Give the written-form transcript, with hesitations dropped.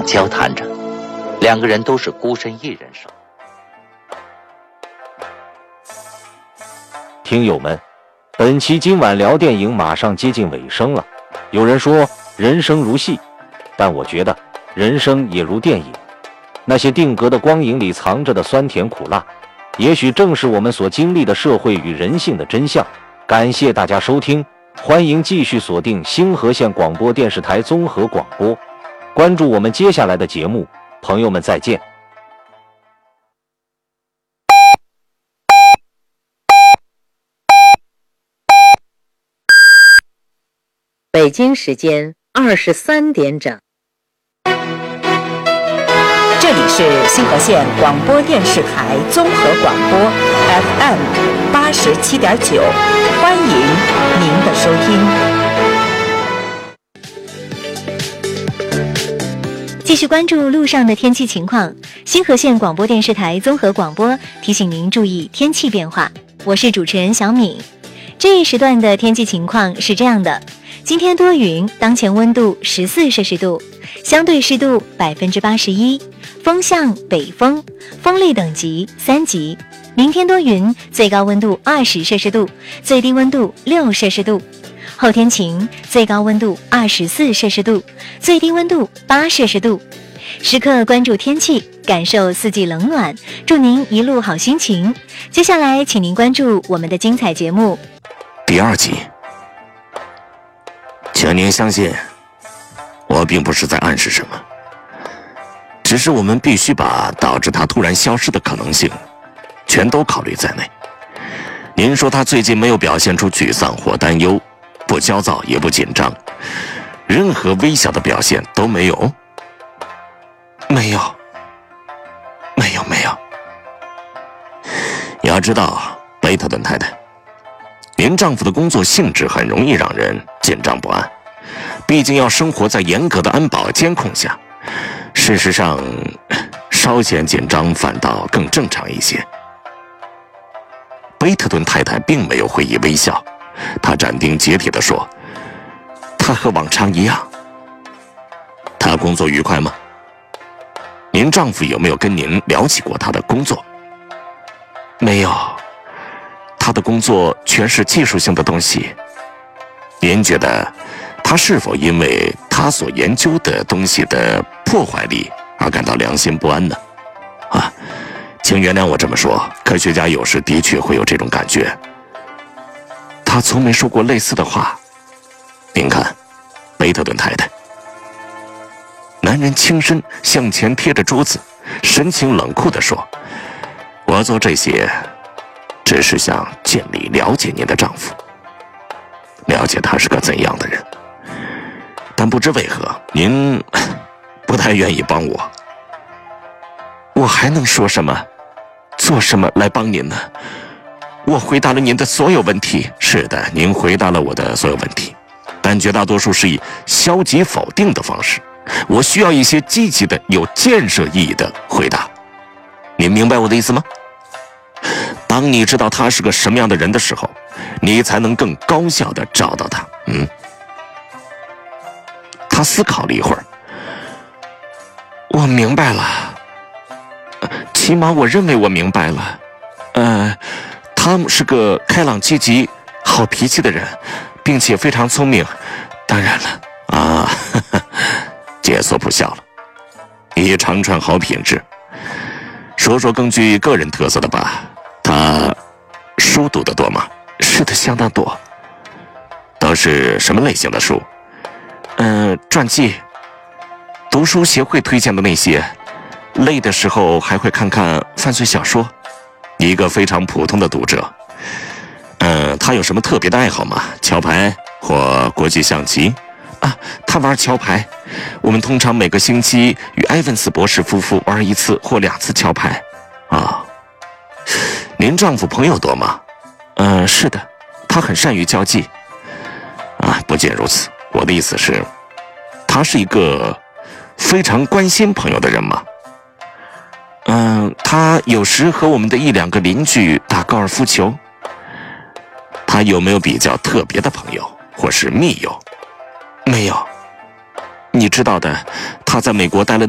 交谈着，两个人都是孤身一人生。 听友们，本期今晚聊电影马上接近尾声了。有人说人生如戏，但我觉得人生也如电影，那些定格的光影里藏着的酸甜苦辣，也许正是我们所经历的社会与人性的真相。感谢大家收听，欢迎继续锁定星河县广播电视台综合广播，关注我们接下来的节目。朋友们再见。 北京时间23点整。 这里是星河县广播电视台综合广播 FM 87.9，欢迎您的收听。 继续关注路上的天气情况，星河县广播电视台综合广播提醒您注意天气变化。我是主持人小敏。这一时段的天气情况是这样的：今天多云，当前温度14摄氏度，相对湿度81%，风向北风，风力等级3级。明天多云，最高温度20摄氏度，最低温度6摄氏度。后天晴，最高温度24摄氏度，最低温度8摄氏度。时刻关注天气，感受四季冷暖，祝您一路好心情。接下来请您关注我们的精彩节目第2集。请您相信，我并不是在暗示什么，只是我们必须把导致他突然消失的可能性全都考虑在内。您说他最近没有表现出沮丧或担忧，不焦躁也不紧张，任何微小的表现都没有？没有。要知道，贝特顿太太，您丈夫的工作性质很容易让人紧张不安，毕竟要生活在严格的安保监控下。事实上，稍显紧张反倒更正常一些。贝特顿太太并没有会意微笑，她斩钉截铁地说：“她和往常一样。”她工作愉快吗？您丈夫有没有跟您聊起过他的工作？没有，他的工作全是技术性的东西。您觉得他是否因为他所研究的东西的破坏力而感到良心不安呢？请原谅我这么说，科学家有时的确会有这种感觉。他从没说过类似的话。您看，贝特顿太太。男人轻身向前贴着桌子，神情冷酷地说：“我做这些，只是想尽力了解您的丈夫，了解他是个怎样的人。但不知为何，您不太愿意帮我。我还能说什么，做什么来帮您呢？我回答了您的所有问题。是的，您回答了我的所有问题，但绝大多数是以消极否定的方式。我需要一些积极的、有建设意义的回答。您明白我的意思吗？当你知道他是个什么样的人的时候，你才能更高效地找到他。他思考了一会儿。我明白了，起码我认为我明白了。他是个开朗积极、好脾气的人，并且非常聪明。当然了，杰索普笑了，一长串好品质。说说更具个人特色的吧。他书读得多吗？是的，相当多。都是什么类型的书？传记，读书协会推荐的那些。累的时候还会看看犯罪小说。一个非常普通的读者。他有什么特别的爱好吗？桥牌或国际象棋？他玩桥牌。我们通常每个星期与埃文斯博士夫妇玩1次或2次桥牌。您丈夫朋友多吗？是的，他很善于交际。不仅如此，我的意思是，他是一个非常关心朋友的人吗？他有时和我们的1、2个邻居打高尔夫球。他有没有比较特别的朋友或是密友？没有。你知道的，他在美国待了